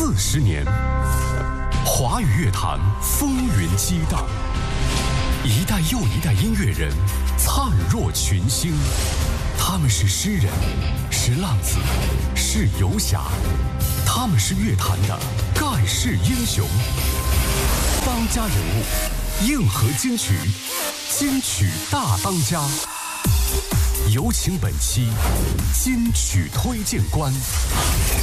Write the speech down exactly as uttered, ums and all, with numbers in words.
四十年，华语乐坛风云激荡，一代又一代音乐人灿若群星。他们是诗人，是浪子，是游侠，他们是乐坛的盖世英雄。当家人物，硬核金曲，金曲大当家。有请本期金曲推荐官。